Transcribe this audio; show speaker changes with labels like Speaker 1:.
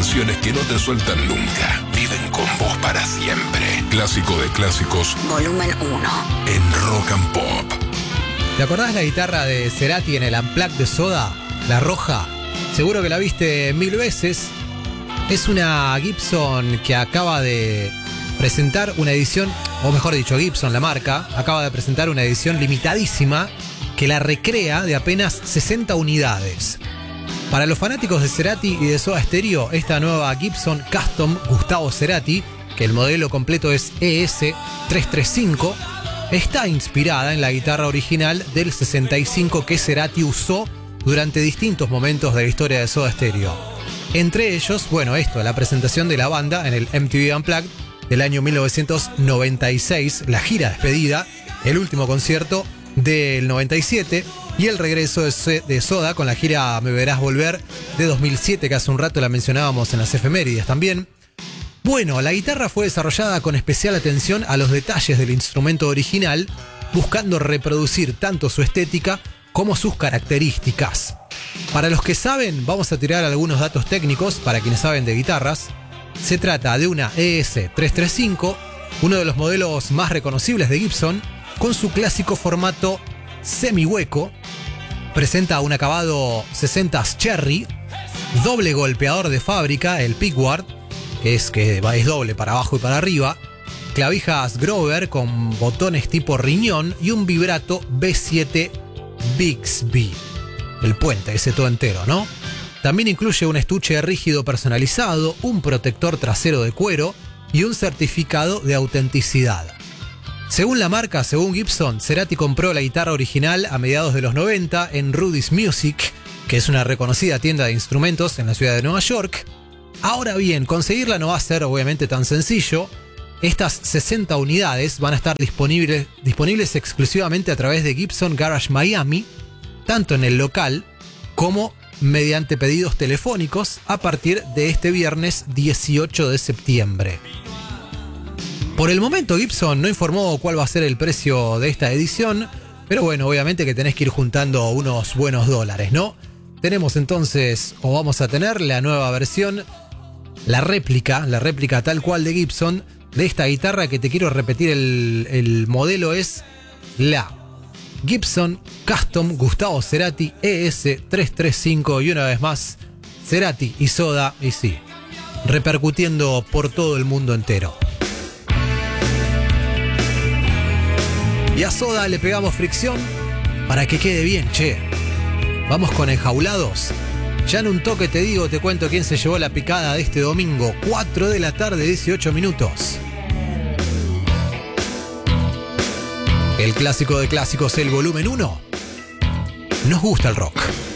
Speaker 1: canciones que no te sueltan nunca. Viven con vos para siempre. Clásico de clásicos.
Speaker 2: Volumen 1.
Speaker 1: En Rock and Pop.
Speaker 3: ¿Te acordás la guitarra de Cerati en el Unplugged de Soda? La roja. Seguro que la viste 1000 veces. Es una Gibson que acaba de presentar una edición, o mejor dicho, Gibson, la marca, acaba de presentar una edición limitadísima que la recrea de apenas 60 unidades. Para los fanáticos de Cerati y de Soda Stereo, esta nueva Gibson Custom Gustavo Cerati, que el modelo completo es ES335, está inspirada en la guitarra original del 65 que Cerati usó durante distintos momentos de la historia de Soda Stereo. Entre ellos, la presentación de la banda en el MTV Unplugged del año 1996, la gira despedida, el último concierto del 97 y el regreso de Soda con la gira Me Verás Volver de 2007, que hace un rato la mencionábamos en las efemérides también. La guitarra fue desarrollada con especial atención a los detalles del instrumento original, buscando reproducir tanto su estética como sus características. Para los que saben, vamos a tirar algunos datos técnicos para quienes saben de guitarras. Se trata de una ES335, uno de los modelos más reconocibles de Gibson, con su clásico formato semi-hueco. Presenta un acabado 60s Cherry, doble golpeador de fábrica, el Pickguard, que es doble para abajo y para arriba, clavijas Grover con botones tipo riñón y un vibrato B7 Bixby. El puente, ese todo entero, ¿no? También incluye un estuche rígido personalizado, un protector trasero de cuero y un certificado de autenticidad. Según la marca, según Gibson, Cerati compró la guitarra original a mediados de los 90 en Rudy's Music, que es una reconocida tienda de instrumentos en la ciudad de Nueva York. Ahora bien, conseguirla no va a ser obviamente tan sencillo. Estas 60 unidades van a estar disponibles exclusivamente a través de Gibson Garage Miami, tanto en el local como mediante pedidos telefónicos a partir de este viernes 18 de septiembre. Por el momento Gibson no informó cuál va a ser el precio de esta edición, pero obviamente que tenés que ir juntando unos buenos dólares, ¿no? Tenemos entonces, o vamos a tener, la nueva versión, la réplica tal cual de Gibson, de esta guitarra que te quiero repetir, el modelo es la Gibson Custom Gustavo Cerati ES335, y una vez más, Cerati y Soda, y sí, repercutiendo por todo el mundo entero. Y a Soda le pegamos fricción para que quede bien, che. Vamos con Enjaulados. Ya en un toque te cuento quién se llevó la picada de este domingo, 4 de la tarde, 18 minutos. El clásico de clásicos, el volumen 1. Nos gusta el rock.